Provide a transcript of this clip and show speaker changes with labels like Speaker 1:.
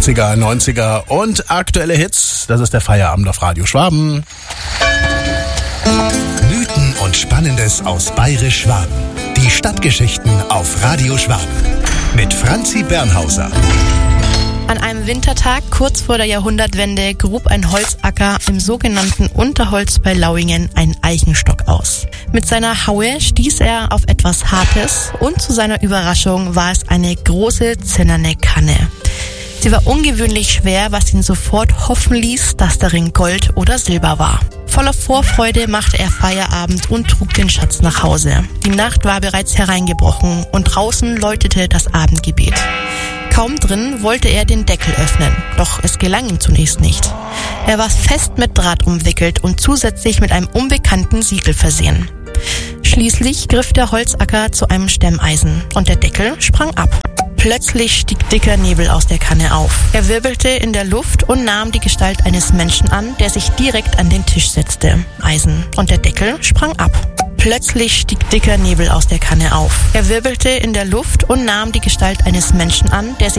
Speaker 1: 80er, 90er und aktuelle Hits. Das ist der Feierabend auf Radio Schwaben.
Speaker 2: Mythen und Spannendes aus Bayerisch-Schwaben. Die Stadtgeschichten auf Radio Schwaben. Mit Franzi Bernhauser.
Speaker 3: An einem Wintertag kurz vor der Jahrhundertwende grub ein Holzacker im sogenannten Unterholz bei Lauingen einen Eichenstock aus. Mit seiner Haue stieß er auf etwas Hartes und zu seiner Überraschung war es eine große zinnerne Kanne. Sie war ungewöhnlich schwer, was ihn sofort hoffen ließ, dass darin Gold oder Silber war. Voller Vorfreude machte er Feierabend und trug den Schatz nach Hause. Die Nacht war bereits hereingebrochen und draußen läutete das Abendgebet. Kaum drin wollte er den Deckel öffnen, doch es gelang ihm zunächst nicht. Er war fest mit Draht umwickelt und zusätzlich mit einem unbekannten Siegel versehen. Schließlich griff der Holzacker zu einem Stemmeisen und der Deckel sprang ab. Plötzlich stieg dicker Nebel aus der Kanne auf. Er wirbelte in der Luft und nahm die Gestalt eines Menschen an, der sich direkt an den Tisch setzte. Eisen. Und der Deckel sprang ab. Plötzlich stieg dicker Nebel aus der Kanne auf. Er wirbelte in der Luft und nahm die Gestalt eines Menschen an, der sich